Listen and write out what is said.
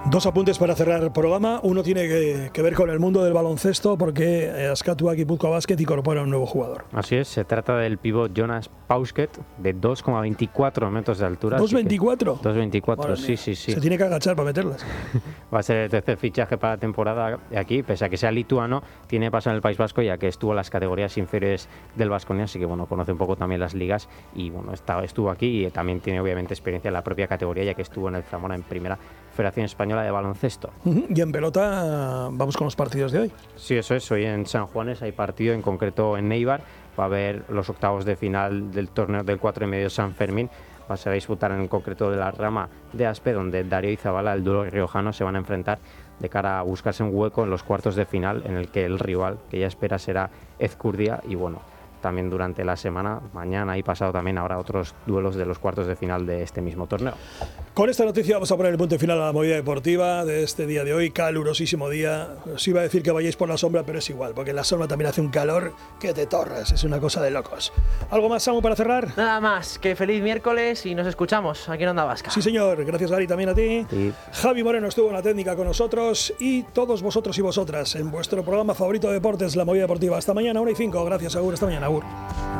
Dos apuntes para cerrar el programa. Uno tiene que ver con el mundo del baloncesto porque Askatu Gipuzkoa Basket incorpora un nuevo jugador. Así es, se trata del pívot Jonas Pausket, de 2,24 metros de altura. ¿2,24? 2,24, sí. Se tiene que agachar para meterlas. Va a ser el tercer fichaje para la temporada aquí, pese a que sea lituano, tiene paso en el País Vasco ya que estuvo en las categorías inferiores del Baskonia, así que bueno, conoce un poco también las ligas y bueno, estuvo aquí y también tiene obviamente experiencia en la propia categoría ya que estuvo en el Zamora en primera Federación Española de Baloncesto. Y en pelota vamos con los partidos de hoy. Sí, eso es, hoy en San Juanes hay partido, en concreto en Neibar, va a haber los octavos de final del torneo del 4,5 San Fermín. Va a ser a disputar en concreto de la rama de Aspe, donde Darío y Zabala, el duelo riojano, se van a enfrentar de cara a buscarse un hueco en los cuartos de final, en el que el rival que ya espera será Ezcurdia. Y bueno, también durante la semana, mañana y pasado también habrá otros duelos de los cuartos de final de este mismo torneo. Con esta noticia vamos a poner el punto final a la movida deportiva de este día de hoy, calurosísimo día. Os iba a decir que vayáis por la sombra, pero es igual, porque en la sombra también hace un calor que te torres, es una cosa de locos. ¿Algo más, Samu, para cerrar? Nada más, que feliz miércoles y nos escuchamos aquí en Onda Vasca. Sí, señor, gracias, Gary, también a ti. Sí. Javi Moreno estuvo en la técnica con nosotros y todos vosotros y vosotras en vuestro programa favorito de deportes, La Movida Deportiva. Hasta mañana, 1:05. Gracias, Agur, hasta mañana, Agur.